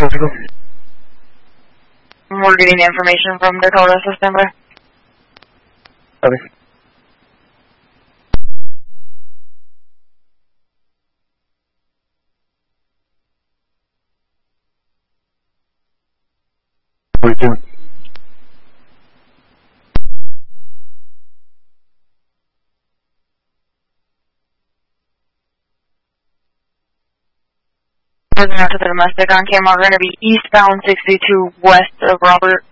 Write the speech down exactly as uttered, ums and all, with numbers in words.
Physical. We're getting information from Dakota, so stand by. Copy. forty-two. Moving out to the domestic on camera, we're going to be eastbound sixty-two west of Robert.